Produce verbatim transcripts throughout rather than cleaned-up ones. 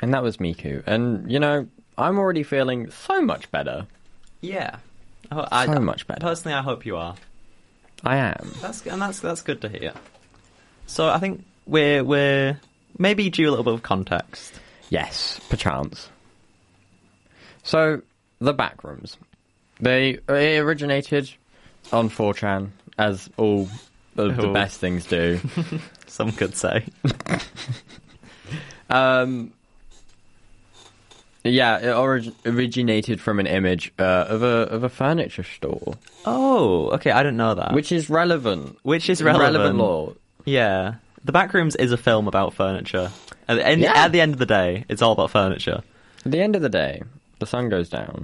And that was Miku. And, you know, I'm already feeling so much better. Yeah. I, I, so much better. Personally, I hope you are. I am. That's and that's that's good to hear. So I think we're we're maybe due a little bit of context. Yes, perchance. So, the Backrooms. They, they originated on four chan, as all of the Oh. best things do. Some could say. um, yeah, it orig- originated from an image uh, of a of a furniture store, Oh, okay, I didn't know that. which is relevant. Which is relevant. Relevant law. Yeah. The Backrooms is a film about furniture. At the, end, Yeah. at the end of the day, it's all about furniture. At the end of the day, the sun goes down.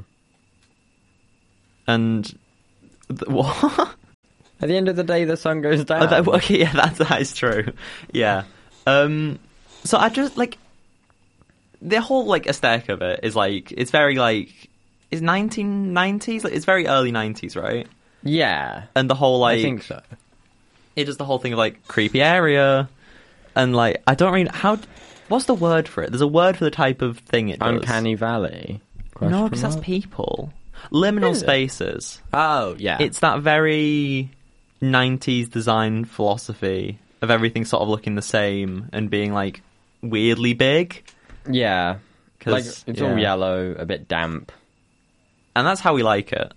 And... Th- what? At the end of the day, the sun goes down. Oh, that, okay, yeah, that, that is true. Yeah. Um, so I just, like... The whole, like, aesthetic of it is, like... It's very, like... It's nineteen nineties? Like, it's very early nineties, right? Yeah, And the whole, like... I think so. It does the whole thing of, like, creepy area. And, like, I don't really... How... What's the word for it? There's a word for the type of thing it does. Uncanny Valley. No, Question because that's mark? people. Liminal Is it? spaces. Oh, yeah. It's that very nineties design philosophy of everything sort of looking the same and being, like, weirdly big. Yeah. 'Cause, Like, it's all yeah. yellow, a bit damp. And that's how we like it.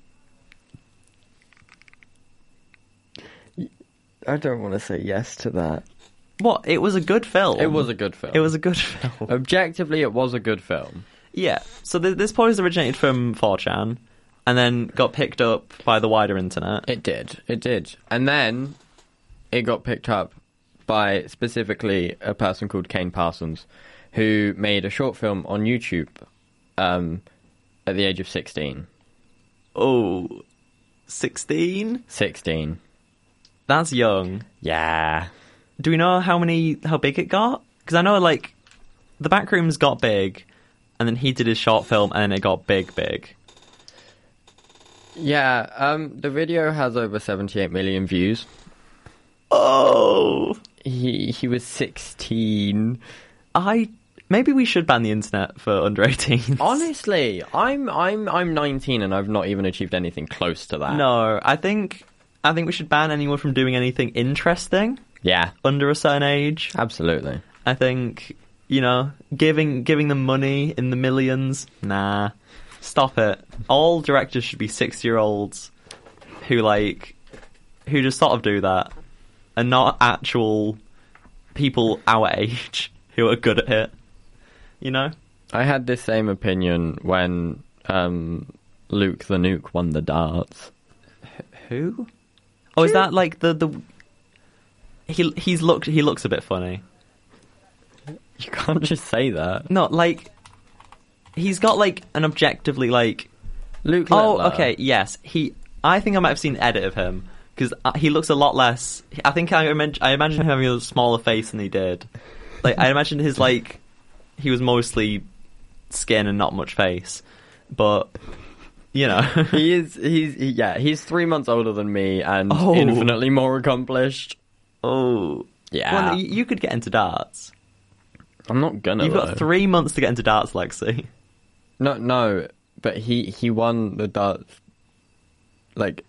I don't want to say yes to that. What? It was a good film. It was a good film. It was a good film. Objectively, it was a good film. Yeah. So th- this pose originated from four chan and then got picked up by the wider internet. It did. It did. And then it got picked up by specifically a person called Kane Parsons, who made a short film on YouTube um, at the age of sixteen. Oh, sixteen? sixteen. That's young. Yeah. Do we know how many, how big it got? Because I know, like, the Backrooms got big, and then he did his short film, and then it got big, big. Yeah, um, the video has over seventy-eight million views. Oh! He he was sixteen. I... Maybe we should ban the internet for under eighteens. Honestly, I'm I'm I'm nineteen and I've not even achieved anything close to that. No, I think... I think we should ban anyone from doing anything interesting Yeah, under a certain age. absolutely. I think, you know, giving giving them money in the millions, nah, stop it. All directors should be sixty-year-olds who, like, who just sort of do that, and not actual people our age who are good at it, you know? I had this same opinion when um, Luke the Nuke won the darts. Who? Oh, is that, like, the... the... He he's looked he looks a bit funny. You can't just say that. No, like, he's got, like, an objectively, like... Luke Oh, Littler. okay, yes. He. I think I might have seen an edit of him, because he looks a lot less... I think I, imag- I imagine him having a smaller face than he did. Like, I imagined his, like... He was mostly skin and not much face. But, you know... He is, he's, he, yeah, he's three months older than me and Oh. infinitely more accomplished. oh. Yeah. Well, you, you could get into darts. I'm not gonna, You've though. got three months to get into darts, Lexi. No, no, but he, he won the darts, like,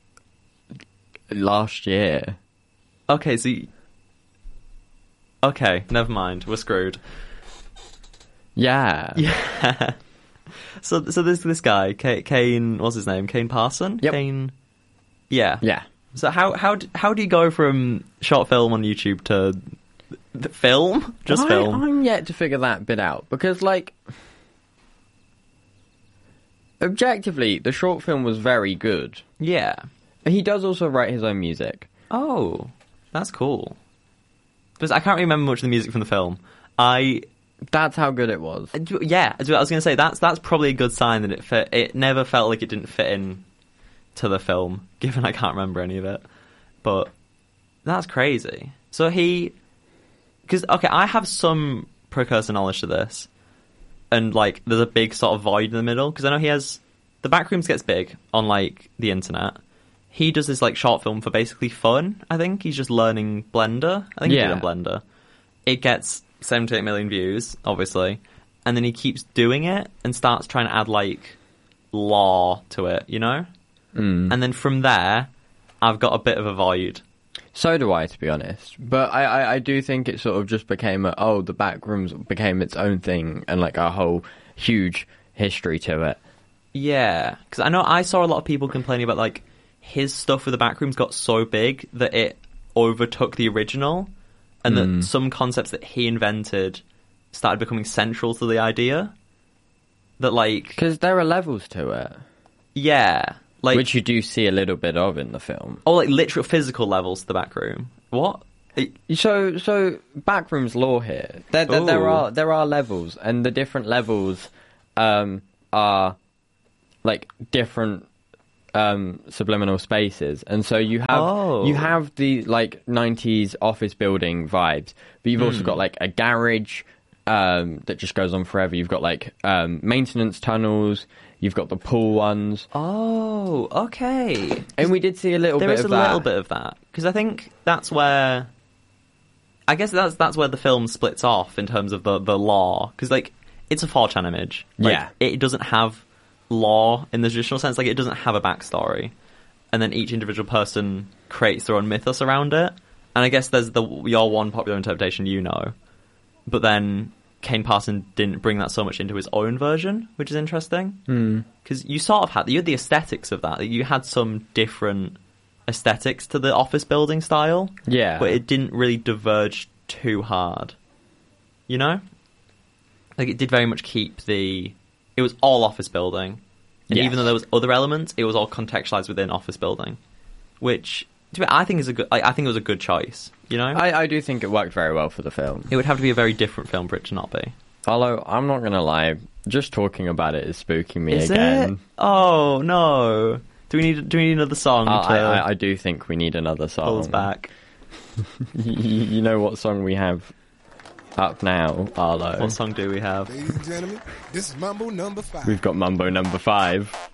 last year. Okay, so... You... Okay, never mind. We're screwed. Yeah. Yeah. So, so there's this guy, K- Kane. What's his name? Kane Parson. Yep. Kane. Yeah. Yeah. So how how d- how do you go from short film on YouTube to th- film? Just I, film. I'm yet to figure that bit out because, like, objectively, the short film was very good. Yeah. He does also write his own music. Oh, that's cool. Because I can't remember much of the music from the film. I That's how good it was. yeah. I was going to say that's that's probably a good sign that it fit. It never felt like it didn't fit in to the film, given I can't remember any of it. But that's crazy. So he, because okay, I have some precursor knowledge to this, and like there's a big sort of void in the middle because I know he has the Backrooms gets big on like the internet. He does this like short film for basically fun. I think he's just learning Blender. I think Yeah. he did in Blender. It gets seventy-eight million views, obviously, and then he keeps doing it and starts trying to add like lore to it, you know. Mm. And then from there, I've got a bit of a void. So do I, to be honest. But I, I, I do think it sort of just became a, oh, the Backrooms became its own thing and like a whole huge history to it. Yeah, because I know I saw a lot of people complaining about like his stuff with the Backrooms got so big that it overtook the original, and Mm. that some concepts that he invented started becoming central to the idea. That like, Because there are levels to it, yeah, like which you do see a little bit of in the film. oh, like literal physical levels to the Backroom. What? It- So, so Backrooms lore here. There, there, there Ooh. are there are levels, and the different levels um, are like different um, subliminal spaces, and so you have Oh. you have the like nineties office building vibes, but you've also got like a garage um, that just goes on forever. You've got like um, maintenance tunnels. You've got the pool ones, Oh, okay. and we did see a little There bit is of a that. little bit of that because I think that's where, I guess that's that's where the film splits off in terms of the the lore, because like it's a four chan image. Like, Yeah. it doesn't have lore in the traditional sense. Like it doesn't have a backstory, and then each individual person creates their own mythos around it. And I guess there's the your one popular interpretation, you know, but then Kane Parson didn't bring that so much into his own version, which is interesting. Because you sort of had you had the aesthetics of that. You had some different aesthetics to the office building style, Yeah, but it didn't really diverge too hard. You know, like it did very much keep the. It was all office building, and Yes. even though there was other elements, it was all contextualized within office building, which to be- I think is a good. I, I think it was a good choice. You know, I, I do think it worked very well for the film. it would have to be a very different film for it to not be. Although, I'm not going to lie, just talking about it is spooking me Is again. it? Oh no! Do we need? Do we need another song I, to I, I do think we need another song. pull us back? Y- you know what song we have up now, Arlo? What song do we have? Ladies and gentlemen, this is Mambo number five. We've got Mumbo number five.